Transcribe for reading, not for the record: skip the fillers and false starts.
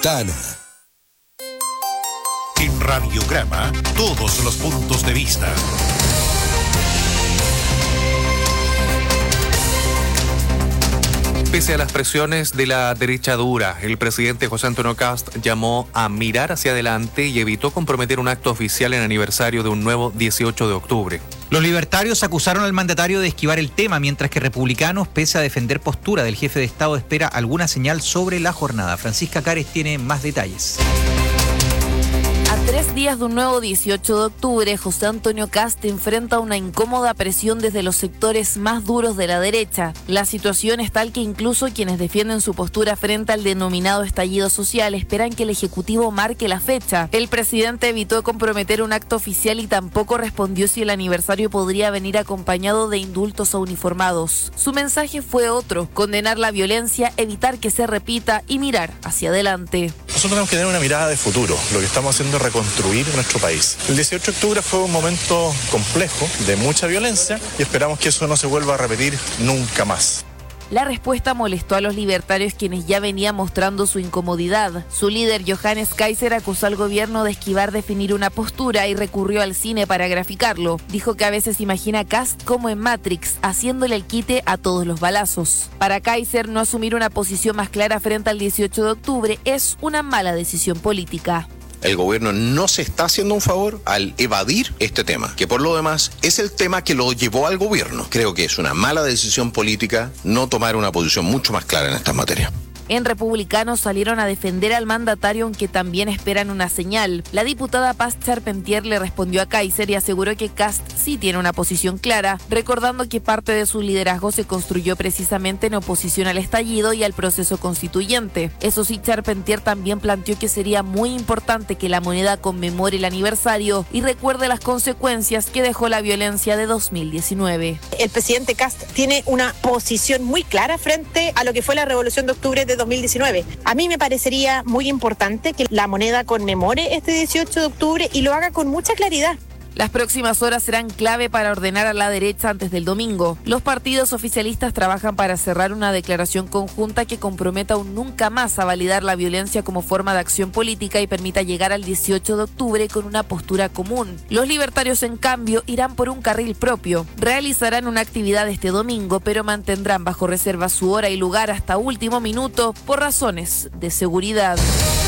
Ventana. En Radiograma, todos los puntos de vista. Pese a las presiones de la derecha dura, el presidente José Antonio Kast llamó a mirar hacia adelante y evitó comprometer un acto oficial en aniversario de un nuevo 18 de octubre. Los libertarios acusaron al mandatario de esquivar el tema, mientras que republicanos, pese a defender postura del jefe de Estado, espera alguna señal sobre la jornada. Francisca Cares tiene más detalles. A 3 días de un nuevo 18 de octubre, José Antonio Kast enfrenta una incómoda presión desde los sectores más duros de la derecha. La situación es tal que incluso quienes defienden su postura frente al denominado estallido social esperan que el Ejecutivo marque la fecha. El presidente evitó comprometer un acto oficial y tampoco respondió si el aniversario podría venir acompañado de indultos a uniformados. Su mensaje fue otro: condenar la violencia, evitar que se repita y mirar hacia adelante. Nosotros tenemos que tener una mirada de futuro. Lo que estamos haciendo es reconstruir nuestro país. El 18 de octubre fue un momento complejo, de mucha violencia, y esperamos que eso no se vuelva a repetir nunca más. La respuesta molestó a los libertarios, quienes ya venían mostrando su incomodidad. Su líder, Johannes Kaiser, acusó al gobierno de esquivar definir una postura y recurrió al cine para graficarlo. Dijo que a veces imagina a Kast como en Matrix, haciéndole el quite a todos los balazos. Para Kaiser, no asumir una posición más clara frente al 18 de octubre es una mala decisión política. El gobierno no se está haciendo un favor al evadir este tema, que por lo demás es el tema que lo llevó al gobierno. Creo que es una mala decisión política no tomar una posición mucho más clara en estas materias. En Republicanos salieron a defender al mandatario, aunque también esperan una señal. La diputada Paz Charpentier le respondió a Kaiser y aseguró que Kast sí tiene una posición clara, recordando que parte de su liderazgo se construyó precisamente en oposición al estallido y al proceso constituyente. Eso sí, Charpentier también planteó que sería muy importante que la moneda conmemore el aniversario y recuerde las consecuencias que dejó la violencia de 2019. El presidente Kast tiene una posición muy clara frente a lo que fue la Revolución de Octubre de 2019. A mí me parecería muy importante que la moneda conmemore este 18 de octubre y lo haga con mucha claridad. Las próximas horas serán clave para ordenar a la derecha antes del domingo. Los partidos oficialistas trabajan para cerrar una declaración conjunta que comprometa un nunca más a validar la violencia como forma de acción política y permita llegar al 18 de octubre con una postura común. Los libertarios, en cambio, irán por un carril propio. Realizarán una actividad este domingo, pero mantendrán bajo reserva su hora y lugar hasta último minuto por razones de seguridad.